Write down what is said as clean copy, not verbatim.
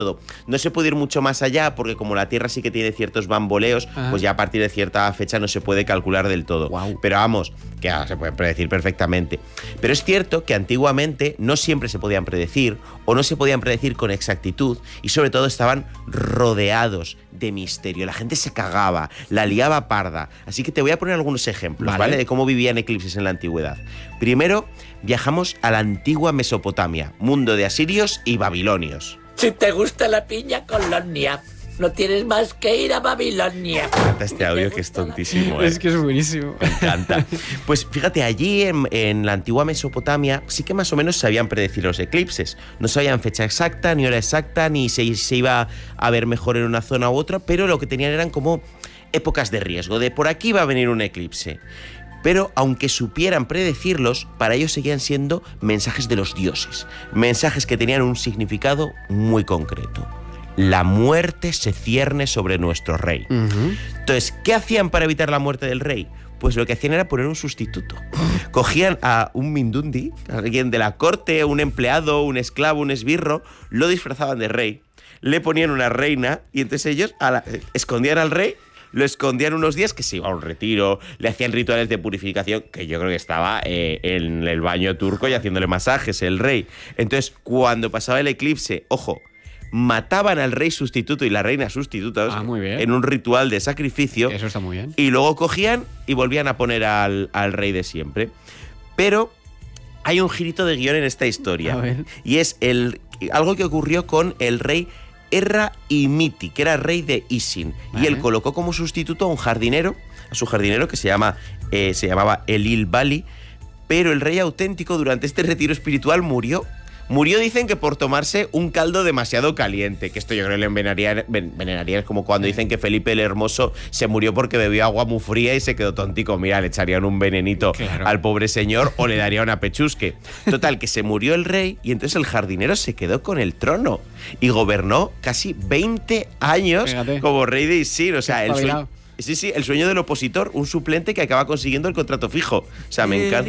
todo. No se puede ir mucho más allá porque como la Tierra sí que tiene ciertos bamboleos, pues ya a partir de cierta fecha no se puede calcular del todo. Pero vamos, que ahora se puede predecir perfectamente. Pero es cierto que antiguamente no siempre se podían predecir o no se podían predecir con exactitud y sobre todo estaban rodeados de misterio. La gente se cagaba, la liaba parda. Así que te voy a poner algunos ejemplos, ¿vale? De cómo vivían eclipses en la antigüedad. Primero, viajamos a la antigua Mesopotamia, mundo de asirios y babilonios. Si te gusta la piña Colonia, no tienes más que ir a Babilonia. Me encanta este audio que es tontísimo, ¿eh? Es que es buenísimo. Me encanta. Pues fíjate, allí en la antigua Mesopotamia sí que más o menos sabían predecir los eclipses. No sabían fecha exacta, ni hora exacta, ni se iba a ver mejor en una zona u otra, pero lo que tenían eran como épocas de riesgo, de por aquí va a venir un eclipse. Pero aunque supieran predecirlos, para ellos seguían siendo mensajes de los dioses, mensajes que tenían un significado muy concreto. La muerte se cierne sobre nuestro rey. Entonces, ¿qué hacían para evitar la muerte del rey? Pues lo que hacían era poner un sustituto. Cogían a un mindundi, alguien de la corte, un empleado, un esclavo, un esbirro, lo disfrazaban de rey, le ponían una reina y entonces ellos escondían al rey, lo escondían unos días, que se iba a un retiro, le hacían rituales de purificación, que yo creo que estaba en el baño turco y haciéndole masajes el rey. Entonces, cuando pasaba el eclipse, ojo, mataban al rey sustituto y la reina sustituta en un ritual de sacrificio. Eso está muy bien. Y luego cogían y volvían a poner al rey de siempre. Pero hay un girito de guión en esta historia. A ver. Y es algo que ocurrió con el rey Erra-Imiti, que era rey de Isin. Y él colocó como sustituto a un jardinero, a su jardinero, que se llamaba Enlil-Bali, pero el rey auténtico durante este retiro espiritual murió. Murió, dicen, que por tomarse un caldo demasiado caliente, que esto yo creo que le envenenaría. Es como cuando dicen que Felipe el Hermoso se murió porque bebió agua muy fría y se quedó tontico. Mira, le echarían un venenito al pobre señor o le daría una pechusque. Total, que se murió el rey y entonces el jardinero se quedó con el trono y gobernó casi 20 años como rey de Isin. O sea, el sueño del opositor, un suplente que acaba consiguiendo el contrato fijo. O sea, me encanta.